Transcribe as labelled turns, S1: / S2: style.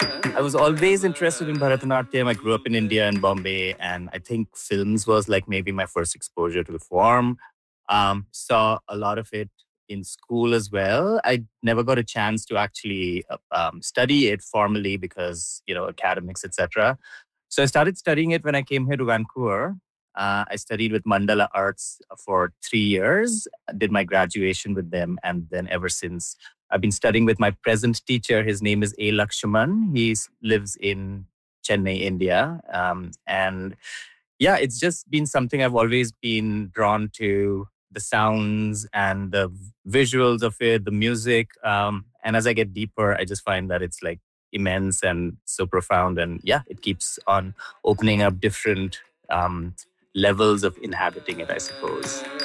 S1: I was always interested in Bharatanatyam. I grew up in India and Bombay, and I think films was like maybe my first exposure to the form. Saw a lot of it in school as well. I never got a chance to actually study it formally because, academics, etc. So I started studying it when I came here to Vancouver. I studied with Mandala Arts for 3 years, did my graduation with them, and then ever since I've been studying with my present teacher. His name is A. Lakshaman. He lives in Chennai, India. And yeah, it's just been something I've always been drawn to, the sounds and the visuals of it, the music. And as I get deeper, I just find that it's like immense and so profound. And yeah, it keeps on opening up different levels of inhabiting it, I suppose.